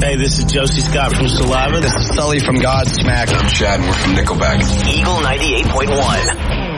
Hey, this is Josie Scott from Saliva. This is Sully from Godsmack. I'm Chad and we're from Nickelback. Eagle 98.1.